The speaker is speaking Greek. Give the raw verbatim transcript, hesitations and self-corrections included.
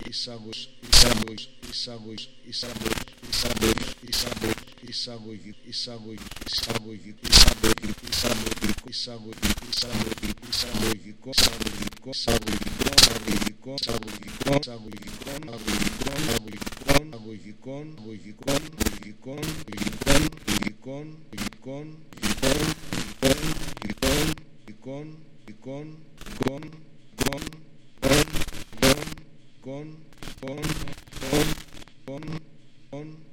εισαγωγικός, εισαγωγικός, εισαγωγικός, εισαγωγικός, εισαγωγικός, εισαγωγικό, εισαγωγικό, εισαγωγικό, εισαγωγικό, εισαγωγικό, εισαγωγικό, εισαγωγικό, εισαγωγικό,